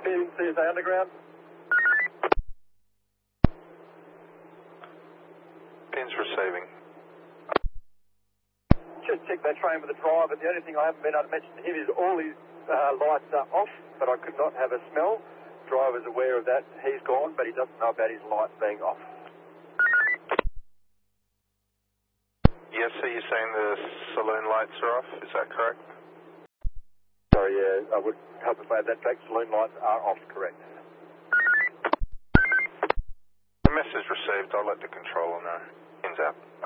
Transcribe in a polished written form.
meeting CSA Underground. Pins receiving. Just check that train with the driver. The only thing I haven't been able to mention to him is all his lights are off, but I could not have a smell. Driver's aware of that. He's gone, but he doesn't know about his lights being off. Yes, so you're saying the saloon lights are off, is that correct? Sorry, yeah, I would help if I had that fact. Saloon lights are off, correct. The message received, I'll let the controller know. Pins out.